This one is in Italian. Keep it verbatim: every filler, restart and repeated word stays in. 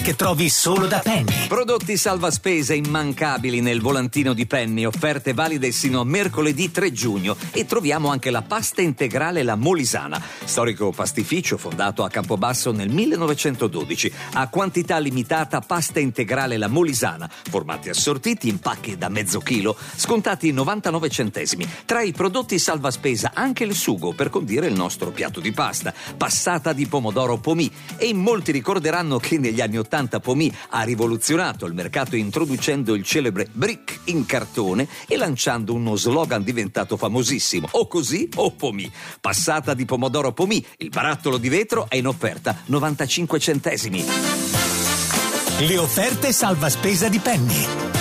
che trovi solo da Penny. Prodotti salva spesa immancabili nel volantino di Penny, offerte valide sino a mercoledì tre giugno, e troviamo anche la pasta integrale La Molisana, storico pastificio fondato a Campobasso nel millenovecentododici. A quantità limitata pasta integrale La Molisana, formati assortiti in pacchi da mezzo chilo, scontati novantanove centesimi. Tra i prodotti salva spesa anche il sugo per condire il nostro piatto di pasta, passata di pomodoro Pomì, e in molti ricorderanno che negli anni ottanta Pomì ha rivoluzionato il mercato introducendo il celebre brick in cartone e lanciando uno slogan diventato famosissimo: o così o Pomì. Passata di pomodoro Pomì, il barattolo di vetro è in offerta novantacinque centesimi. Le offerte salva spesa di Penny.